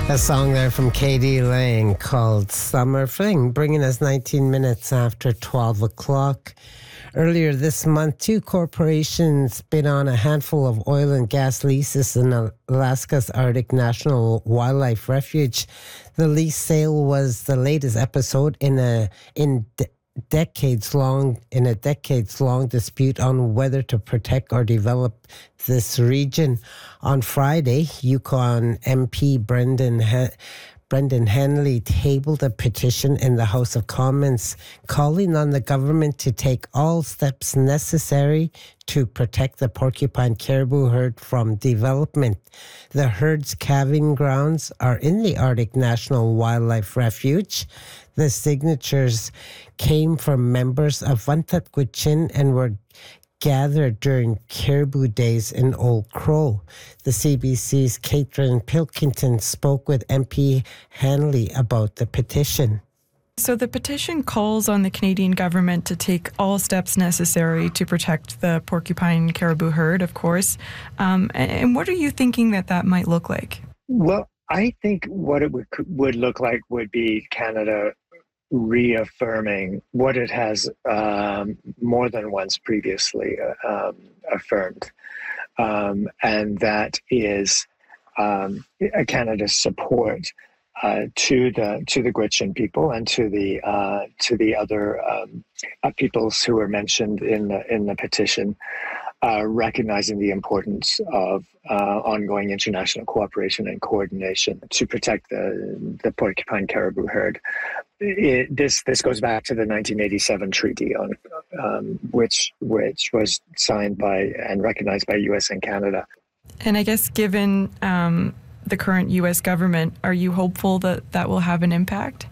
A song there from Katie Lang called Summer Fling, bringing us 19 minutes after 12 o'clock. Earlier this month, two corporations bid on a handful of oil and gas leases in Alaska's Arctic National Wildlife Refuge. The lease sale was the latest episode in a decades-long dispute on whether to protect or develop this region. On Friday, Yukon MP Brendan Henley tabled a petition in the House of Commons calling on the government to take all steps necessary to protect the porcupine caribou herd from development. The herd's calving grounds are in the Arctic National Wildlife Refuge. The signatures came from members of Vantat Gwich'in and were gathered during Caribou Days in Old Crow. The CBC's Caitlin Pilkington spoke with MP Hanley about the petition. So the petition calls on the Canadian government to take all steps necessary to protect the porcupine caribou herd, of course. And what are you thinking that might look like? Well, I think what it would look like would be Canada reaffirming what it has more than once previously affirmed, and that is Canada's support to the Gwich'in people and to the other peoples who were mentioned in the petition, recognizing the importance of ongoing international cooperation and coordination to protect the porcupine caribou herd. This goes back to the 1987 treaty which was signed by and recognized by U.S. and Canada. And I guess given the current U.S. government, are you hopeful that will have an impact?